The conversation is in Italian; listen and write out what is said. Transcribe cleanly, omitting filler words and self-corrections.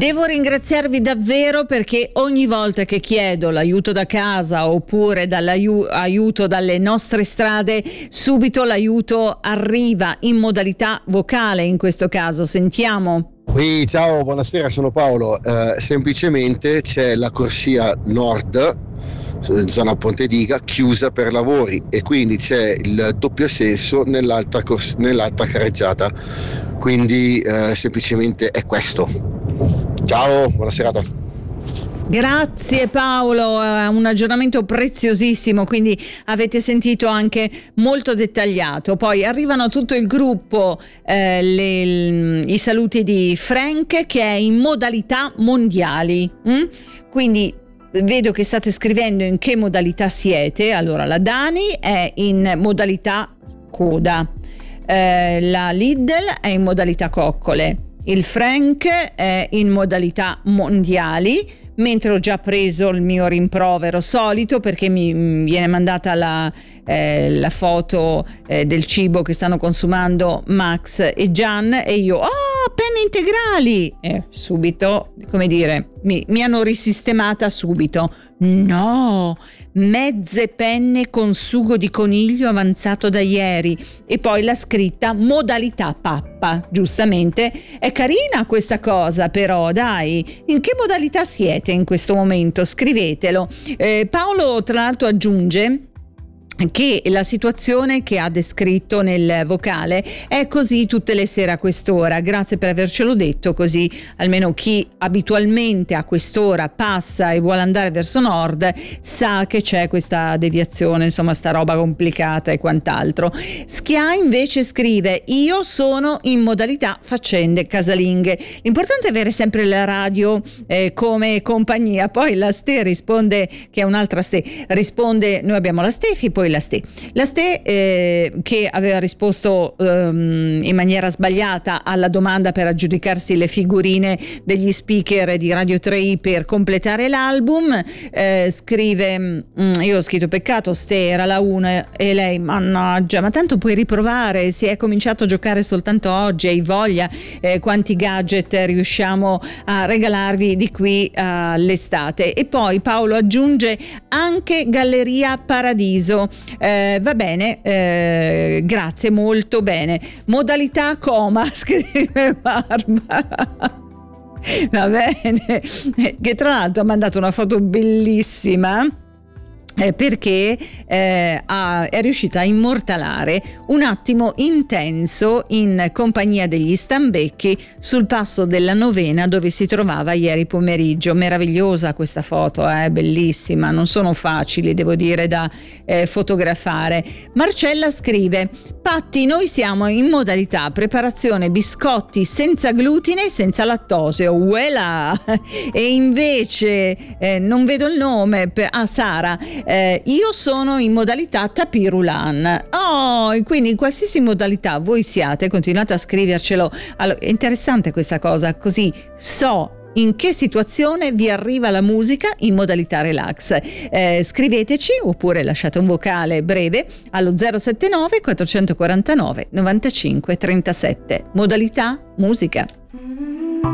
Devo ringraziarvi davvero, perché ogni volta che chiedo l'aiuto da casa oppure aiuto dalle nostre strade, subito l'aiuto arriva in modalità vocale. In questo caso sentiamo. Ciao, buonasera, sono Paolo. Semplicemente c'è la corsia nord, zona Ponte Diga, chiusa per lavori, e quindi c'è il doppio senso nell'altra carreggiata. Quindi semplicemente è questo. Ciao, buona serata. Grazie Paolo, un aggiornamento preziosissimo, quindi avete sentito anche molto dettagliato. Poi arrivano tutto il gruppo, i saluti di Frank che è in modalità mondiali, quindi vedo che state scrivendo in che modalità siete. Allora la Dani è in modalità coda, la Lidl è in modalità coccole, il Frank è in modalità mondiali, mentre ho già preso il mio rimprovero solito, perché mi viene mandata la foto del cibo che stanno consumando Max e Gian, e io penne integrali, subito, come dire, mi hanno risistemata subito. No, mezze penne con sugo di coniglio avanzato da ieri, e poi la scritta modalità pappa. Giustamente, è carina questa cosa, però dai, in che modalità siete in questo momento? Scrivetelo. Paolo tra l'altro aggiunge che la situazione che ha descritto nel vocale è così tutte le sere a quest'ora. Grazie per avercelo detto, così almeno chi abitualmente a quest'ora passa e vuole andare verso nord sa che c'è questa deviazione, insomma sta roba complicata e quant'altro. Schia invece scrive: io sono in modalità faccende casalinghe. L'importante è avere sempre la radio come compagnia. Poi la Ste risponde, che è un'altra Ste, risponde: noi abbiamo la Stefi, poi la Ste che aveva risposto in maniera sbagliata alla domanda per aggiudicarsi le figurine degli speaker di Radio 3 per completare l'album. Scrive: io ho scritto peccato, Ste era la 1, e lei: mannaggia, ma tanto puoi riprovare, si è cominciato a giocare soltanto oggi, hai voglia, quanti gadget riusciamo a regalarvi di qui all'estate. E poi Paolo aggiunge: anche Galleria Paradiso. Va bene, grazie, molto bene. Modalità coma, scrive Barbara. Va bene, che tra l'altro ha mandato una foto bellissima, perché è riuscita a immortalare un attimo intenso in compagnia degli Stambecchi sul passo della Novena dove si trovava ieri pomeriggio. Meravigliosa questa foto, bellissima, non sono facili, devo dire, da fotografare. Marcella scrive: Patti, noi siamo in modalità preparazione biscotti senza glutine e senza lattosio, uela! E invece non vedo il nome, Sara, io sono in modalità tapirulan. E quindi in qualsiasi modalità voi siate, continuate a scrivercelo. Allora, è interessante questa cosa, così so in che situazione vi arriva la musica in modalità relax. Scriveteci oppure lasciate un vocale breve allo 079 449 95 37. Modalità musica.